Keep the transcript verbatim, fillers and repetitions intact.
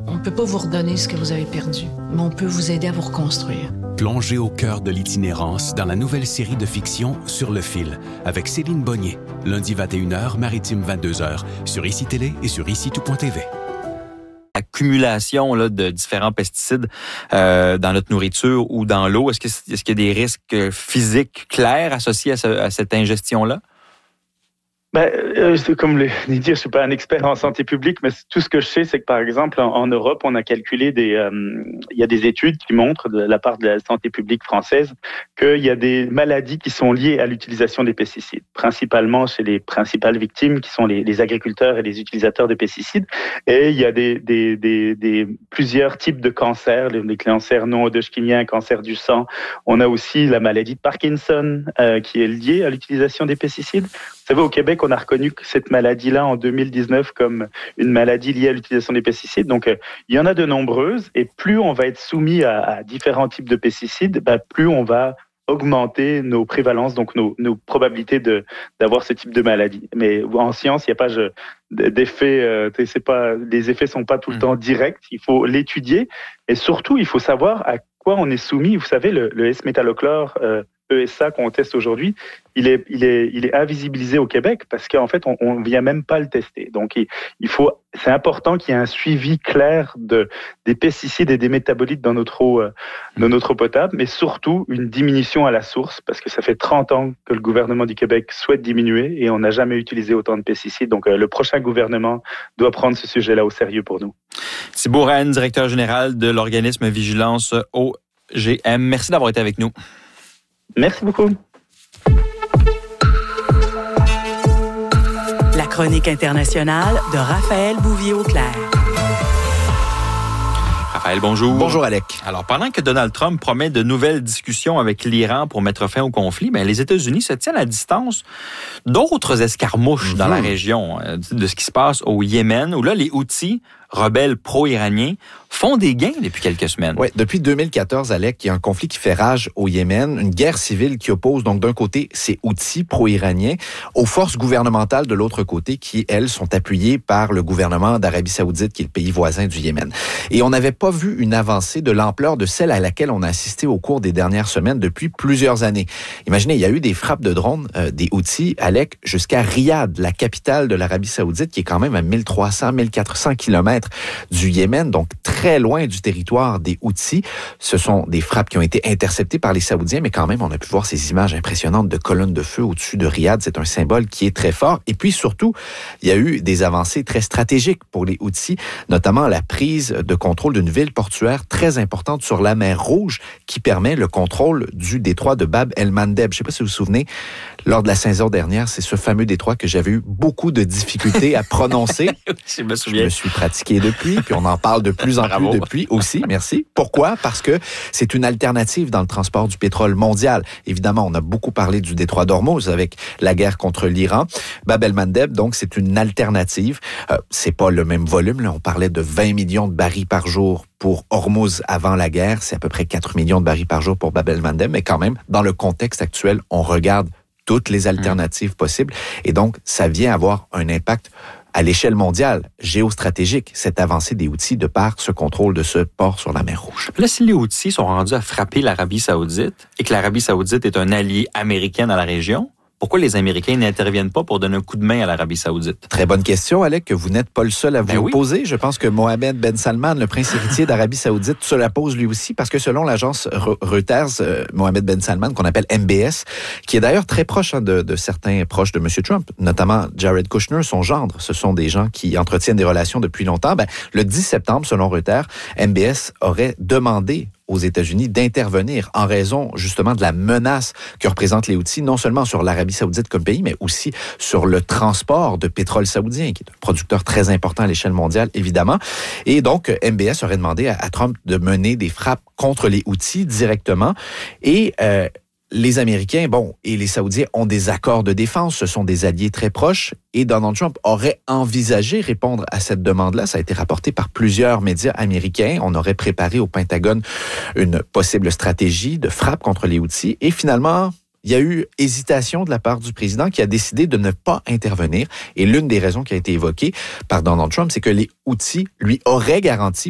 On ne peut pas vous redonner ce que vous avez perdu, mais on peut vous aider à vous reconstruire. Plongez au cœur de l'itinérance dans la nouvelle série de fiction Sur le fil, avec Céline Bonnier, lundi vingt et une heures, maritime vingt-deux heures, sur I C I Télé et sur ici tout point t v. Accumulation là, de différents pesticides euh, dans notre nourriture ou dans l'eau, est-ce, que, est-ce qu'il y a des risques physiques clairs associés à, ce, à cette ingestion-là? Ben, euh, comme le dire, je suis pas un expert en santé publique, mais tout ce que je sais, c'est que par exemple en, en Europe, on a calculé des, euh, il y a des études qui montrent de la part de la santé publique française qu'il y a des maladies qui sont liées à l'utilisation des pesticides, principalement chez les principales victimes qui sont les, les agriculteurs et les utilisateurs de pesticides. Et il y a des, des, des, des plusieurs types de cancers, les, les cancers non hodgkiniens, cancer du sang. On a aussi la maladie de Parkinson euh, qui est liée à l'utilisation des pesticides. Vous savez, au Québec, on a reconnu cette maladie-là en deux mille dix-neuf comme une maladie liée à l'utilisation des pesticides. Donc, euh, il y en a de nombreuses. Et plus on va être soumis à, à différents types de pesticides, ben, plus on va augmenter nos prévalences, donc nos, nos probabilités de, d'avoir ce type de maladie. Mais en science, il n'y a pas je, d'effet, euh, c'est pas, les effets ne sont pas tout le mmh. temps directs. Il faut l'étudier. Et surtout, il faut savoir à quoi on est soumis. Vous savez, le, le S-métallochlore, euh, E S A qu'on teste aujourd'hui, il est, il est, il est invisibilisé au Québec parce qu'en fait, on ne vient même pas le tester. Donc, il, il faut, c'est important qu'il y ait un suivi clair de, des pesticides et des métabolites dans notre eau, euh, dans notre eau potable, mais surtout une diminution à la source parce que ça fait trente ans que le gouvernement du Québec souhaite diminuer et on n'a jamais utilisé autant de pesticides. Donc, euh, le prochain gouvernement doit prendre ce sujet-là au sérieux pour nous. Thibault Reine, directeur général de l'organisme Vigilance O G M. Merci d'avoir été avec nous. Merci beaucoup. La chronique internationale de Raphaël Bouvier-Auclair. Raphaël, bonjour. Bonjour, Alec. Alors, pendant que Donald Trump promet de nouvelles discussions avec l'Iran pour mettre fin au conflit, bien, les États-Unis se tiennent à distance d'autres escarmouches mmh. dans la région, de ce qui se passe au Yémen, où là, les Houthis, rebelles pro-iraniens, font des gains depuis quelques semaines. Oui, depuis deux mille quatorze, Alec, il y a un conflit qui fait rage au Yémen, une guerre civile qui oppose donc d'un côté ces Houthis pro-iraniens aux forces gouvernementales de l'autre côté qui, elles, sont appuyées par le gouvernement d'Arabie Saoudite, qui est le pays voisin du Yémen. Et on n'avait pas vu une avancée de l'ampleur de celle à laquelle on a assisté au cours des dernières semaines depuis plusieurs années. Imaginez, il y a eu des frappes de drones euh, des Houthis, Alec, jusqu'à Riyad, la capitale de l'Arabie Saoudite, qui est quand même à mille trois cents à mille quatre cents kilomètres du Yémen, donc très loin du territoire des Houthis. Ce sont des frappes qui ont été interceptées par les Saoudiens, mais quand même, on a pu voir ces images impressionnantes de colonnes de feu au-dessus de Riyad. C'est un symbole qui est très fort. Et puis surtout, il y a eu des avancées très stratégiques pour les Houthis, notamment la prise de contrôle d'une ville portuaire très importante sur la mer Rouge qui permet le contrôle du détroit de Bab el-Mandeb. Je ne sais pas si vous vous souvenez, lors de la saison dernière, c'est ce fameux détroit que j'avais eu beaucoup de difficultés à prononcer. Je me souviens. Je me suis pratiqué depuis, puis on en parle de plus en plus depuis aussi. Merci. Pourquoi? Parce que c'est une alternative dans le transport du pétrole mondial. Évidemment, on a beaucoup parlé du détroit d'Ormuz avec la guerre contre l'Iran. Bab el-Mandeb, donc, c'est une alternative. Euh, c'est pas le même volume, là. On parlait de vingt millions de barils par jour pour Hormuz avant la guerre. C'est à peu près quatre millions de barils par jour pour Bab el-Mandeb. Mais quand même, dans le contexte actuel, on regarde toutes les alternatives mmh. possibles. Et donc, ça vient avoir un impact à l'échelle mondiale, géostratégique, cette avancée des Houthis de par ce contrôle de ce port sur la mer Rouge. Là, si les Houthis sont rendus à frapper l'Arabie Saoudite et que l'Arabie Saoudite est un allié américain dans la région, pourquoi les Américains n'interviennent pas pour donner un coup de main à l'Arabie Saoudite? Très bonne question, Alec, que vous n'êtes pas le seul à vous ben oui. poser. Je pense que Mohammed Ben Salman, le prince héritier d'Arabie Saoudite, se la pose lui aussi, parce que selon l'agence Reuters, euh, Mohammed Ben Salman, qu'on appelle M B S, qui est d'ailleurs très proche hein, de, de certains proches de M. Trump, notamment Jared Kushner, son gendre, ce sont des gens qui entretiennent des relations depuis longtemps. Ben, le dix septembre, selon Reuters, M B S aurait demandé aux États-Unis d'intervenir en raison justement de la menace que représentent les Houthis, non seulement sur l'Arabie Saoudite comme pays, mais aussi sur le transport de pétrole saoudien, qui est un producteur très important à l'échelle mondiale, évidemment. Et donc, M B S aurait demandé à, à Trump de mener des frappes contre les Houthis directement. Et euh, les Américains, bon, et les Saoudiens ont des accords de défense, ce sont des alliés très proches, et Donald Trump aurait envisagé répondre à cette demande-là. Ça a été rapporté par plusieurs médias américains. On aurait préparé au Pentagone une possible stratégie de frappe contre les Houthis, et finalement, il y a eu hésitation de la part du président qui a décidé de ne pas intervenir. Et l'une des raisons qui a été évoquée par Donald Trump, c'est que les Houthis lui auraient garanti